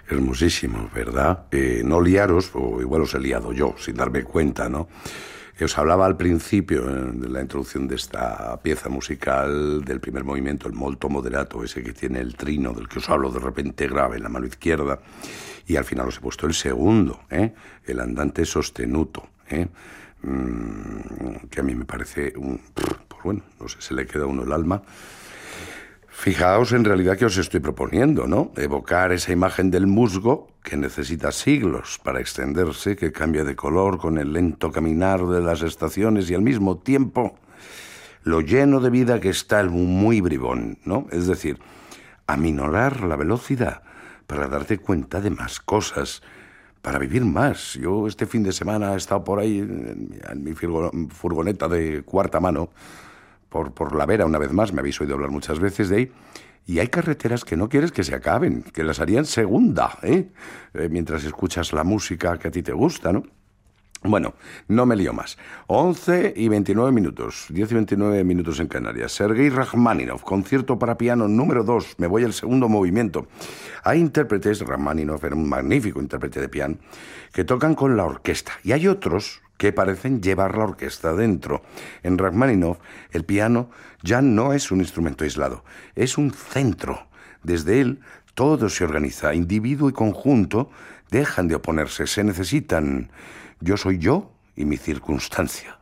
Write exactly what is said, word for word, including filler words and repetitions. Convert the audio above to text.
Hermosísimo, ¿verdad? Eh, no liaros, o igual os he liado yo, sin darme cuenta, ¿no? Que os hablaba al principio, eh, de la introducción de esta pieza musical, del primer movimiento, el molto moderato, ese que tiene el trino, del que os hablo de repente grave en la mano izquierda, y al final os he puesto el segundo, ¿eh? El andante sostenuto, ¿eh? Mm, que a mí me parece un... Pues bueno, no sé, se le queda a uno el alma. Fijaos en realidad que os estoy proponiendo, ¿no? Evocar esa imagen del musgo que necesita siglos para extenderse, que cambia de color con el lento caminar de las estaciones y al mismo tiempo lo lleno de vida que está el muy bribón, ¿no? Es decir, aminorar la velocidad para darte cuenta de más cosas, para vivir más. Yo este fin de semana he estado por ahí en, en mi furgoneta de cuarta mano, Por, por la Vera, una vez más, me habéis oído hablar muchas veces de ahí, y hay carreteras que no quieres que se acaben, que las harían segunda, ¿eh? Eh, mientras escuchas la música que a ti te gusta, ¿no? Bueno, no me lío más. once y veintinueve minutos, diez y veintinueve minutos en Canarias. Sergei Rachmaninoff, concierto para piano número dos, me voy al segundo movimiento. Hay intérpretes, Rachmaninoff era un magnífico intérprete de piano, que tocan con la orquesta, y hay otros que parecen llevar la orquesta dentro. En Rachmaninoff, el piano ya no es un instrumento aislado, es un centro. Desde él, todo se organiza, individuo y conjunto dejan de oponerse, se necesitan. Yo soy yo y mi circunstancia.